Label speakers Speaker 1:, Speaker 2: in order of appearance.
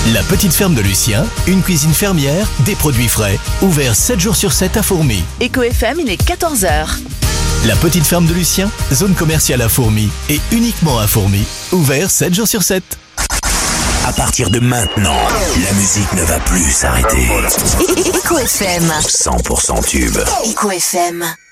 Speaker 1: La petite ferme de Lucien, une cuisine fermière, des produits frais. Ouvert 7 jours sur 7 à Fourmi.
Speaker 2: Éco FM, il est 14h.
Speaker 1: La petite ferme de Lucien, zone commerciale à Fourmi. Et uniquement à Fourmi. Ouvert 7 jours sur 7.
Speaker 3: À partir de maintenant, la musique ne va plus s'arrêter.
Speaker 2: Éco FM.
Speaker 3: 100% tube.
Speaker 2: Éco FM.